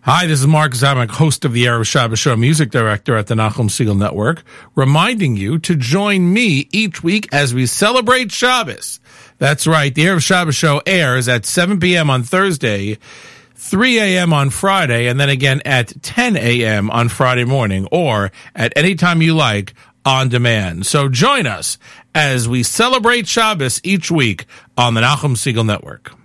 Hi, this is Mark Zamek, host of the Erev Shabbos Show, music director at the Nachum Segal Network, reminding you to join me each week as we celebrate Shabbos. That's right, the Erev Shabbos Show airs at 7 p.m. on Thursday, 3 a.m. on Friday, and then again at 10 a.m. on Friday morning, or at any time you like on demand. So join us as we celebrate Shabbos each week on the Nachum Segal Network.